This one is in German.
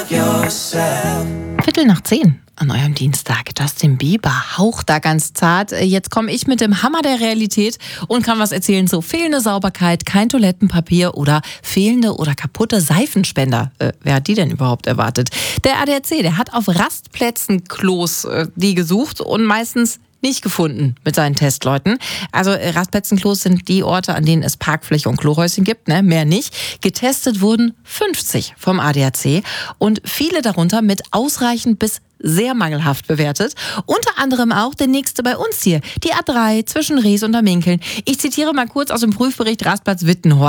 10:15 an eurem Dienstag. Justin Bieber haucht da ganz zart. Jetzt komme ich mit dem Hammer der Realität und kann was erzählen zu fehlende Sauberkeit, kein Toilettenpapier oder fehlende oder kaputte Seifenspender. Wer hat die denn überhaupt erwartet? Der ADAC, der hat auf Rastplätzen Klos die gesucht und meistens nicht gefunden mit seinen Testleuten. Also Rastplätzenklos sind die Orte, an denen es Parkfläche und Klohäuschen gibt, ne? Mehr nicht. Getestet wurden 50 vom ADAC und viele darunter mit ausreichend bis sehr mangelhaft bewertet. Unter anderem auch der nächste bei uns hier, die A3 zwischen Rees und Minkeln. Ich zitiere mal kurz aus dem Prüfbericht Rastplatz Wittenhorst.